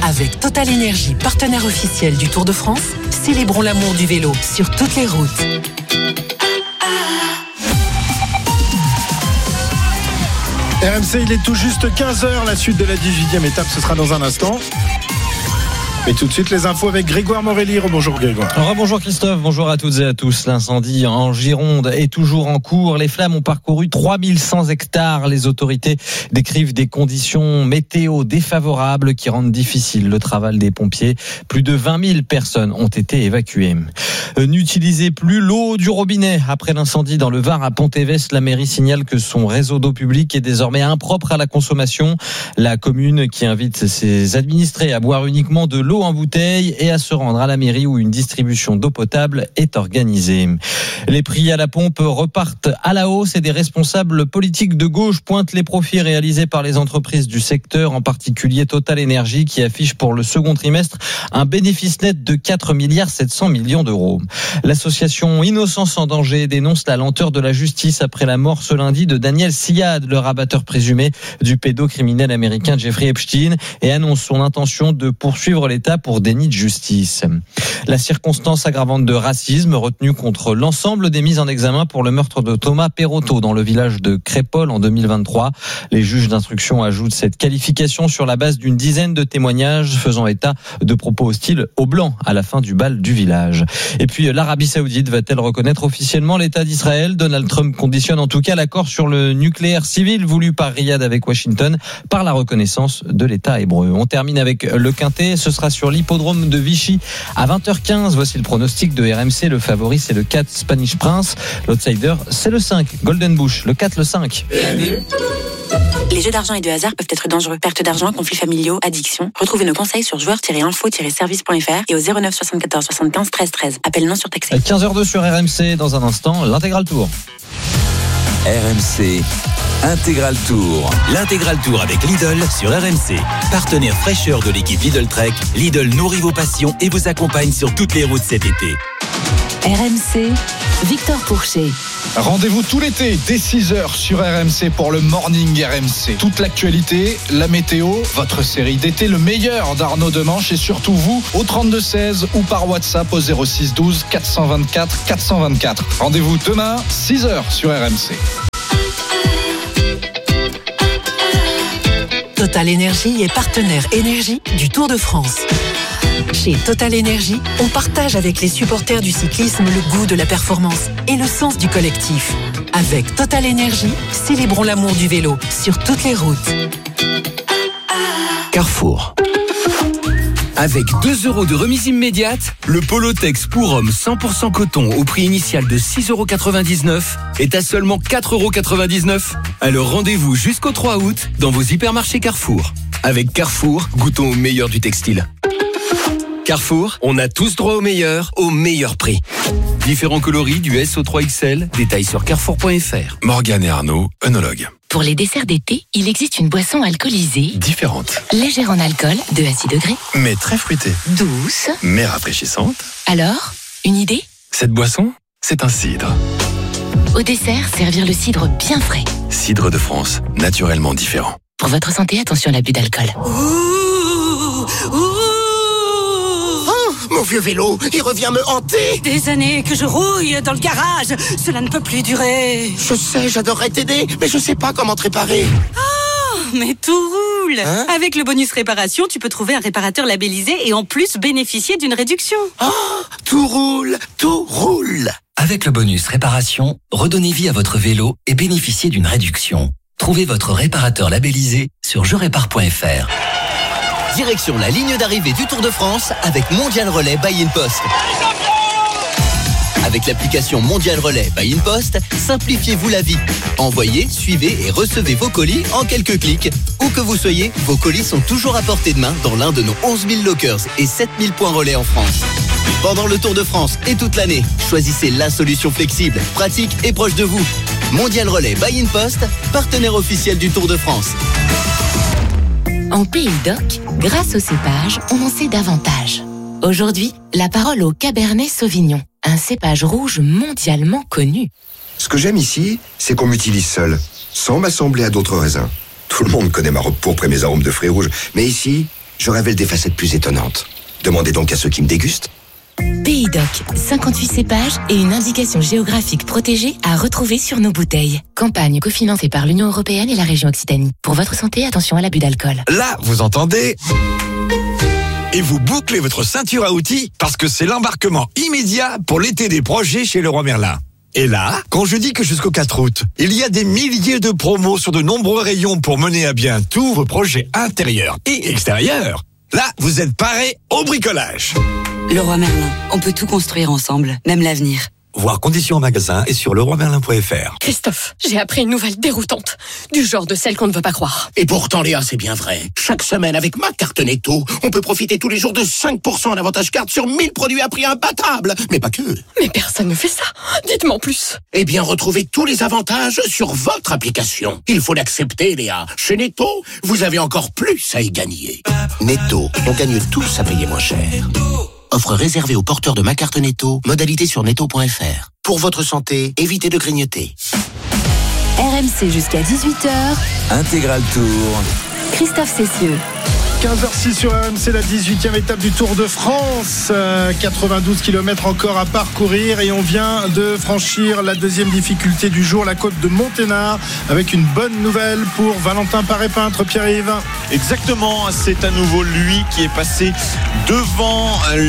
Avec Total Énergie, partenaire officiel du Tour de France, célébrons l'amour du vélo sur toutes les routes. RMC, il est tout juste 15h, la suite de la 18e étape, ce sera dans un instant. Et tout de suite, les infos avec Grégoire Morelli. Bonjour Grégoire. Bonjour Christophe, bonjour à toutes et à tous. L'incendie en Gironde est toujours en cours. Les flammes ont parcouru 3100 hectares. Les autorités décrivent des conditions météo défavorables qui rendent difficile le travail des pompiers. Plus de 20 000 personnes ont été évacuées. N'utilisez plus l'eau du robinet. Après l'incendie dans le Var à Pont-Évêque, la mairie signale que son réseau d'eau publique est désormais impropre à la consommation. La commune qui invite ses administrés à boire uniquement de l'eau en bouteille et à se rendre à la mairie où une distribution d'eau potable est organisée. Les prix à la pompe repartent à la hausse et des responsables politiques de gauche pointent les profits réalisés par les entreprises du secteur, en particulier Total Énergie qui affiche pour le second trimestre un bénéfice net de 4,7 milliards d'euros. L'association Innocence en danger dénonce la lenteur de la justice après la mort ce lundi de Daniel Syad, le rabatteur présumé du pédocriminel américain Jeffrey Epstein, et annonce son intention de poursuivre l'État pour déni de justice. La circonstance aggravante de racisme retenue contre l'ensemble des mises en examen pour le meurtre de Thomas Perotto dans le village de Crépol en 2023. Les juges d'instruction ajoutent cette qualification sur la base d'une dizaine de témoignages faisant état de propos hostiles aux Blancs à la fin du bal du village. Et puis l'Arabie Saoudite va-t-elle reconnaître officiellement l'État d'Israël ? Donald Trump conditionne en tout cas l'accord sur le nucléaire civil voulu par Riyad avec Washington par la reconnaissance de l'État hébreu. On termine avec le Quintet, ce sera sur l'hippodrome de Vichy à 20h15. Voici le pronostic de RMC. Le favori c'est le 4 Spanish Prince, l'outsider c'est le 5 Golden Bush, le 4, le 5. Les jeux d'argent et de hasard peuvent être dangereux. Perte d'argent, conflits familiaux, addiction. Retrouvez nos conseils sur joueurs-info-service.fr et au 09 74 75 13 13. Appel non surtaxé. 15h02 sur RMC. Dans un instant, l'intégral tour. RMC Intégral Tour. L'Intégral Tour avec Lidl sur RMC. Partenaire fraîcheur de l'équipe Lidl Trek, Lidl nourrit vos passions et vous accompagne sur toutes les routes cet été. RMC, Victor Pourchet. Rendez-vous tout l'été dès 6h sur RMC pour le Morning RMC. Toute l'actualité, la météo, votre série d'été, le meilleur d'Arnaud Demanche et surtout vous au 32-16 ou par WhatsApp au 06 12 424 424. Rendez-vous demain 6h sur RMC. Total Énergie est partenaire énergie du Tour de France. Chez Total Énergie, on partage avec les supporters du cyclisme le goût de la performance et le sens du collectif. Avec Total Énergie, célébrons l'amour du vélo sur toutes les routes. Carrefour. Avec 2 € de remise immédiate, le Polotex pour homme 100% coton au prix initial de 6,99 € est à seulement 4,99 €. Alors rendez-vous jusqu'au 3 août dans vos hypermarchés Carrefour. Avec Carrefour, goûtons au meilleur du textile. Carrefour, on a tous droit au meilleur prix. Différents coloris du S au 3XL, détails sur carrefour.fr. Morgane et Arnaud, œnologues. Pour les desserts d'été, il existe une boisson alcoolisée, Différente, légère en alcool, 2 à 6 degrés, mais très fruitée, douce. mais rafraîchissante. Alors, une idée ? Cette boisson, c'est un cidre. Au dessert, servir le cidre bien frais. Cidre de France, naturellement différent. Pour votre santé, attention à l'abus d'alcool. Mon vieux vélo, il revient me hanter. Des années que je rouille dans le garage. Cela ne peut plus durer. Je sais, j'adorerais t'aider, mais je sais pas comment te réparer. Oh, mais tout roule. Avec le bonus réparation, tu peux trouver un réparateur labellisé et en plus bénéficier d'une réduction. Oh, tout roule, tout roule. Avec le bonus réparation, redonnez vie à votre vélo et bénéficiez d'une réduction. Trouvez votre réparateur labellisé sur jerépare.fr. Direction la ligne d'arrivée du Tour de France avec Mondial Relais by InPost. Avec l'application Mondial Relais by InPost, simplifiez-vous la vie. Envoyez, suivez et recevez vos colis en quelques clics. Où que vous soyez, vos colis sont toujours à portée de main dans l'un de nos 11 000 lockers et 7 000 points relais en France. Pendant le Tour de France et toute l'année, choisissez la solution flexible, pratique et proche de vous. Mondial Relais by InPost, partenaire officiel du Tour de France. En Pays d'Oc, grâce au cépage, on en sait davantage. Aujourd'hui, la parole au Cabernet Sauvignon, un cépage rouge mondialement connu. Ce que j'aime ici, c'est qu'on m'utilise seul, sans m'assembler à d'autres raisins. Tout le monde connaît ma robe pourpre et mes arômes de fruits rouges, mais ici, je révèle des facettes plus étonnantes. Demandez donc à ceux qui me dégustent. Pays Doc, 58 cépages et une indication géographique protégée à retrouver sur nos bouteilles. Campagne cofinancée par l'Union européenne et la région Occitanie. Pour votre santé, attention à l'abus d'alcool. Là, vous entendez ? Et vous bouclez votre ceinture à outils parce que c'est l'embarquement immédiat pour l'été des projets chez Leroy Merlin. Et là, quand je dis que jusqu'au 4 août, il y a des milliers de promos sur de nombreux rayons pour mener à bien tous vos projets intérieurs et extérieurs, là, vous êtes parés au bricolage. Leroy Merlin, on peut tout construire ensemble, même l'avenir. Voir conditions en magasin et sur leroymerlin.fr. Christophe, j'ai appris une nouvelle déroutante, du genre de celle qu'on ne veut pas croire. Et pourtant, Léa, c'est bien vrai. Chaque semaine, avec ma carte Netto, on peut profiter tous les jours de 5% en avantage carte sur 1000 produits à prix imbattable. Mais pas que. Mais personne ne fait ça. Dites-moi en plus. Eh bien, retrouvez tous les avantages sur votre application. Il faut l'accepter, Léa. Chez Netto, vous avez encore plus à y gagner. Netto, on gagne tous à payer moins cher. Offre réservée aux porteurs de ma carte Netto, modalité sur netto.fr. Pour votre santé, évitez de grignoter. RMC jusqu'à 18h. Intégral Tour. Christophe Cessieux. 15h06 sur RMC, la 18e étape du Tour de France. 92 km encore à parcourir et on vient de franchir la deuxième difficulté du jour, la côte de Monténard, avec une bonne nouvelle pour Valentin Paré-Peintre, Pierre-Yves. Exactement, c'est à nouveau lui qui est passé devant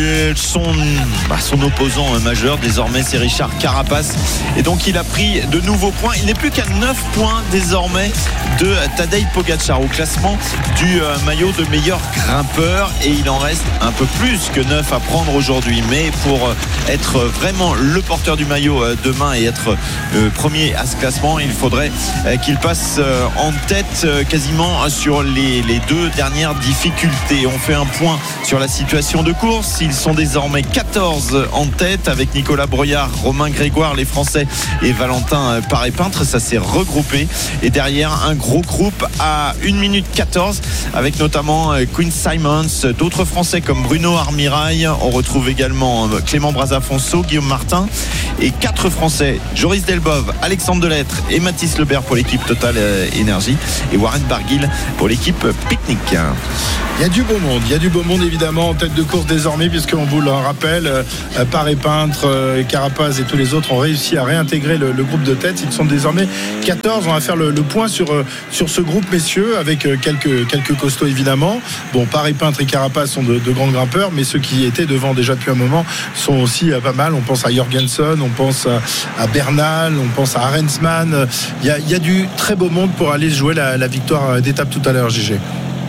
son opposant majeur. Désormais, c'est Richard Carapace. Et donc, il a pris de nouveaux points. Il n'est plus qu'à 9 points désormais de Tadej Pogačar au classement du maillot de meilleur grimpeur, et il en reste un peu plus que 9 à prendre aujourd'hui, mais pour être vraiment le porteur du maillot demain et être premier à ce classement, il faudrait qu'il passe en tête quasiment sur les deux dernières difficultés. On fait un point sur la situation de course. Ils sont désormais 14 en tête avec Nicolas Broyard, Romain Grégoire, les Français, et Valentin Paré-Peintre. Ça s'est regroupé, et derrière un gros groupe à 1 minute 14 avec notamment Quinn Simons, d'autres Français comme Bruno Armirail. On retrouve également Clément Brazafonso, Guillaume Martin, et 4 Français, Joris Delbove, Alexandre Delettre et Mathis Lebert pour l'équipe Total Énergie, et Warren Barguil pour l'équipe Picnic. Il y a du beau monde évidemment en tête de course désormais, puisqu'on vous le rappelle, Paré-Peintre, Carapace et tous les autres ont réussi à réintégrer le groupe de tête. Ils sont désormais 14. On va faire le point sur ce groupe, messieurs, avec quelques costauds évidemment. Bon, Paré-Peintre et Carapace sont de grands grimpeurs, mais ceux qui étaient devant déjà depuis un moment sont aussi pas mal. On pense à Jorgensen, on pense à Bernal, on pense à Arensman. Il y a du très beau monde pour aller jouer la victoire d'étape tout à l'heure, GG.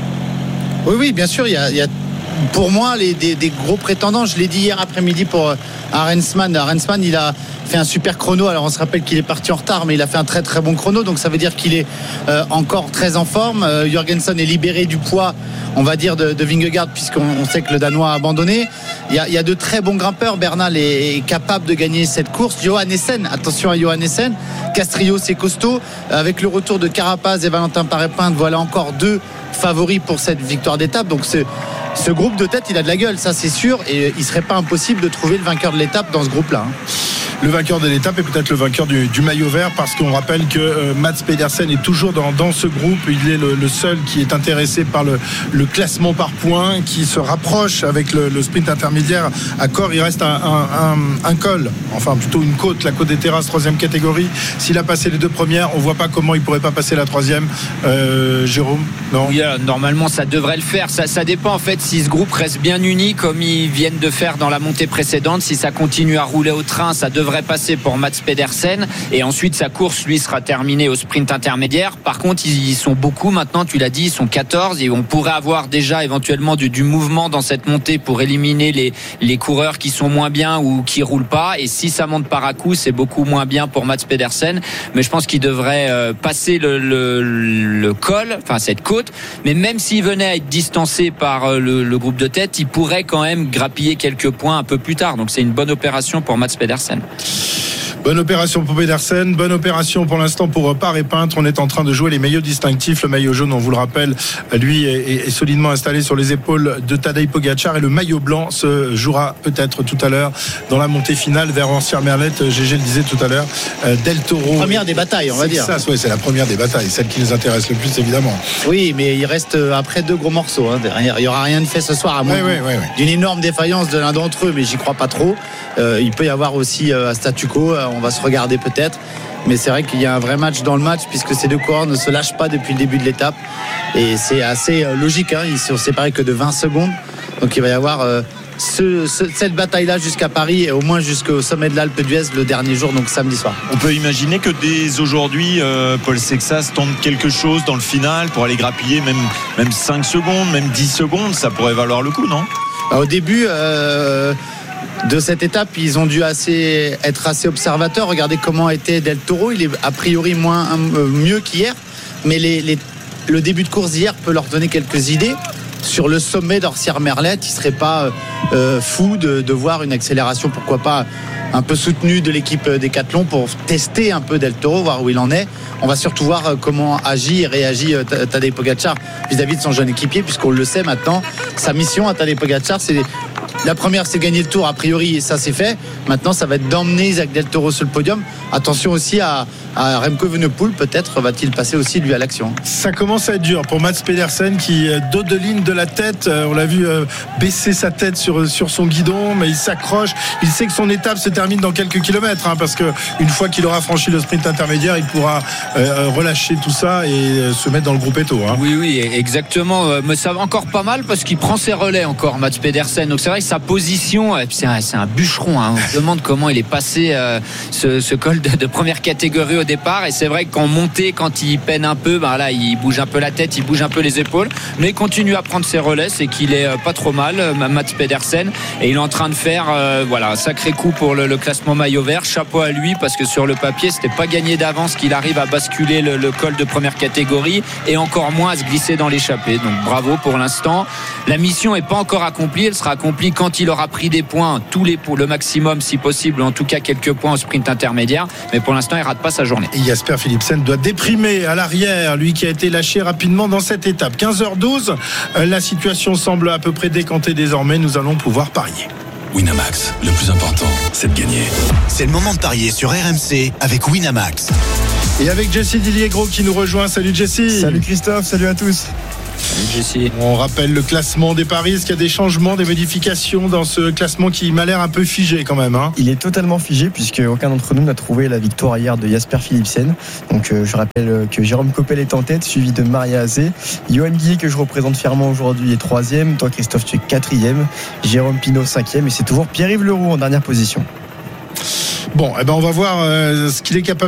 Oui, bien sûr, il y a pour moi des gros prétendants. Je l'ai dit hier après-midi pour Arensman. Arensman, il a fait un super chrono. Alors on se rappelle qu'il est parti en retard, mais il a fait un très très bon chrono, donc ça veut dire qu'il est encore très en forme. Jorgensen est libéré du poids, on va dire, de Vingegaard, puisqu'on sait que le Danois a abandonné. Il y a de très bons grimpeurs. Bernal est capable de gagner cette course. Johan Essen, attention à Johan Essen. Castrillo, c'est costaud. Avec le retour de Carapace et Valentin Paré-Peintre, voilà encore 2 favoris pour cette victoire d'étape. Donc ce groupe de tête, il a de la gueule, ça c'est sûr, et il serait pas impossible de trouver le vainqueur de l'étape dans ce groupe-là. Le vainqueur de l'étape est peut-être le vainqueur du maillot vert, parce qu'on rappelle que Mats Pedersen est toujours dans ce groupe. Il est le seul qui est intéressé par le classement par points, qui se rapproche avec le sprint intermédiaire. À Corps, il reste un col, enfin plutôt une côte, la côte des terrasses, 3e catégorie. S'il a passé les 2 premières, on voit pas comment il pourrait pas passer la 3e. Jérôme, non? Oui, normalement ça devrait le faire. Ça dépend en fait si ce groupe reste bien uni comme ils viennent de faire dans la montée précédente. Si ça continue à rouler au train, ça devrait passer pour Mats Pedersen, et ensuite sa course lui sera terminée au sprint intermédiaire. Par contre, ils sont beaucoup maintenant, tu l'as dit, ils sont 14, et on pourrait avoir déjà éventuellement du mouvement dans cette montée pour éliminer les coureurs qui sont moins bien ou qui roulent pas. Et si ça monte par à coup, c'est beaucoup moins bien pour Mats Pedersen, mais je pense qu'il devrait passer le col, enfin cette côte. Mais même s'il venait à être distancé par le groupe de tête, il pourrait quand même grappiller quelques points un peu plus tard. Donc c'est une bonne opération pour Mats Pedersen. Bonne opération pour Pedersen, bonne opération pour l'instant pour Paré Peintre. On est en train de jouer les maillots distinctifs. Le maillot jaune, on vous le rappelle, lui est solidement installé sur les épaules de Tadej Pogacar, et le maillot blanc se jouera peut-être tout à l'heure dans la montée finale vers Ancière-Merlette. GG le disait tout à l'heure, Del Toro. Première des batailles, on va dire. Ça, c'est la première des batailles, celle qui nous intéresse le plus évidemment. Oui, mais il reste après 2 gros morceaux. Derrière, il n'y aura rien de fait ce soir à moins d'une énorme défaillance de l'un d'entre eux, mais j'y crois pas trop. Il peut y avoir aussi un statu quo. On va se regarder peut-être. Mais c'est vrai qu'il y a un vrai match dans le match, puisque ces 2 coureurs ne se lâchent pas depuis le début de l'étape. Et c'est assez logique. Ils sont séparés que de 20 secondes. Donc il va y avoir cette bataille-là jusqu'à Paris, et au moins jusqu'au sommet de l'Alpe d'Huez le dernier jour, donc samedi soir. On peut imaginer que dès aujourd'hui, Paul Sexas tente quelque chose dans le final pour aller grappiller même 5 secondes, même 10 secondes. Ça pourrait valoir le coup, non ? Au début de cette étape, ils ont dû être assez observateurs. Regardez comment était Del Toro. Il est a priori mieux qu'hier, mais le début de course d'hier peut leur donner quelques idées. Sur le sommet d'Ancière-Merlette, il ne serait pas fou de voir une accélération, pourquoi pas un peu soutenue, de l'équipe Decathlon pour tester un peu Del Toro, voir où il en est. On va surtout voir comment agit et réagit Tadej Pogacar vis-à-vis de son jeune équipier, puisqu'on le sait maintenant, sa mission à Tadej Pogacar, c'est la première, c'est gagner le Tour, a priori, et ça c'est fait. Maintenant, ça va être d'emmener Isaac Del Toro sur le podium. Attention aussi à Remco Evenepoel, peut-être va-t-il passer aussi lui à l'action. Ça commence à être dur pour Mats Pedersen qui dos de ligne de la tête. On l'a vu baisser sa tête sur son guidon, mais il s'accroche. Il sait que son étape se termine dans quelques kilomètres, parce que une fois qu'il aura franchi le sprint intermédiaire, il pourra relâcher tout ça et se mettre dans le groupe Eto. Oui, exactement. Mais ça va encore pas mal parce qu'il prend ses relais encore, Mats Pedersen. Donc c'est vrai que sa position, c'est un bûcheron. On se demande comment il est passé ce col de première catégorie au départ, et c'est vrai qu'en montée, quand il peine un peu, là il bouge un peu la tête, il bouge un peu les épaules, mais il continue à prendre ses relais. C'est qu'il est pas trop mal, Mats Pedersen, et il est en train de faire un sacré coup pour le classement maillot vert. Chapeau à lui, parce que sur le papier c'était pas gagné d'avance qu'il arrive à basculer le col de première catégorie, et encore moins à se glisser dans l'échappée. Donc bravo pour l'instant. La mission est pas encore accomplie, elle sera accomplie quand il aura pris des points, pour le maximum si possible, en tout cas quelques points au sprint intermédiaire, mais pour l'instant il rate pas sa journée. Et Jasper Philipsen doit déprimer à l'arrière, lui qui a été lâché rapidement dans cette étape. 15h12, la situation semble à peu près décantée désormais. Nous allons pouvoir parier. Winamax, le plus important, c'est de gagner. C'est le moment de parier sur RMC avec Winamax. Et avec Jessie Dillier-Gros qui nous rejoint. Salut Jessie. Salut Christophe, salut à tous. On rappelle le classement des paris. Est-ce qu'il y a des changements, des modifications dans ce classement qui m'a l'air un peu figé quand même, Il est totalement figé, puisque aucun d'entre nous n'a trouvé la victoire hier de Jasper Philipsen. Donc je rappelle que Jérôme Coppel est en tête, suivi de Maria Azé. Johan Guillet, que je représente fièrement aujourd'hui, est 3e. Toi Christophe, tu es 4e. Jérôme Pinault 5e, et c'est toujours Pierre-Yves Leroux en dernière position. Bon, on va voir ce qu'il est capable